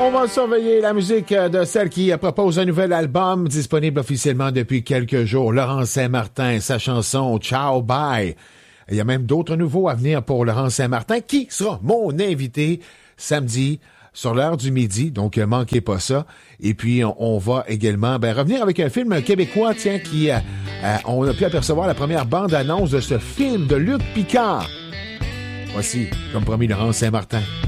On va surveiller la musique de celle qui propose un nouvel album disponible officiellement depuis quelques jours. Laurent Saint-Martin, sa chanson Ciao Bye. Il y a même d'autres nouveaux à venir pour Laurent Saint-Martin, qui sera mon invité samedi sur l'heure du midi, donc manquez pas ça. Et puis, on va également revenir avec un film québécois, tiens, qui on a pu apercevoir la première bande-annonce de ce film de Luc Picard. Voici, comme promis, Laurent Saint-Martin.